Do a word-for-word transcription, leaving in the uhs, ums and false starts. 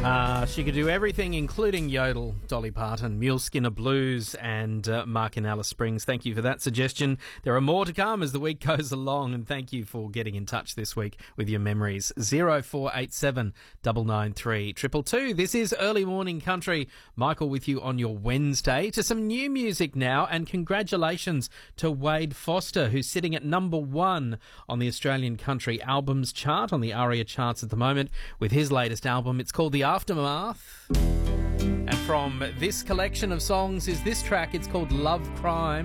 Uh, she could do everything, including yodel, Dolly Parton, Mule Skinner Blues and uh, Mark in Alice Springs. Thank you for that suggestion. There are more to come as the week goes along, and thank you for getting in touch this week with your memories. zero four eight seven nine nine three two two two. This is Early Morning Country. Michael with you on your Wednesday. To some new music now, and congratulations to Wade Foster, who's sitting at number one on the Australian Country Albums chart, on the ARIA charts at the moment, with his latest album. It's called The Aftermath. And from this collection of songs is this track. It's called Love Crime.